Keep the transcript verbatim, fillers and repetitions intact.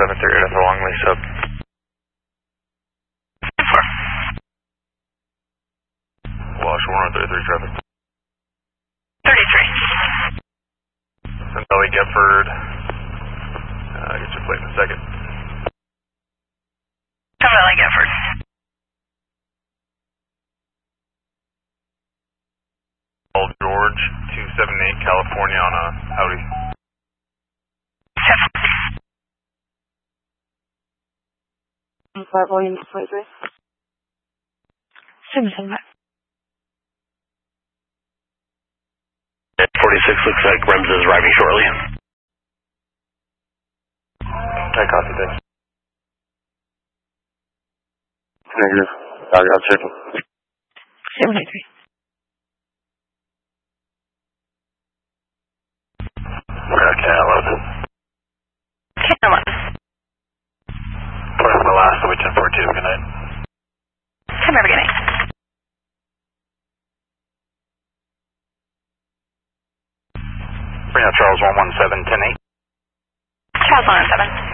seven three eight at the Longley sub. Wash one oh thirty-three traffic. thirty-three. Centelli Gifford. Uh, get your plate in a second. Centelli Gifford. Old George, two seven eight California on a Audi. Flight volume forty-three. seven seven five. forty-six looks like Rems is arriving shortly. I copy this. Negative. I got checking. seven eight three. Okay, eleven. ten eleven. Put on the last switch in four two, good night. ten member, good night. Bring out Charles one one seven, ten eight. Charles one one seven.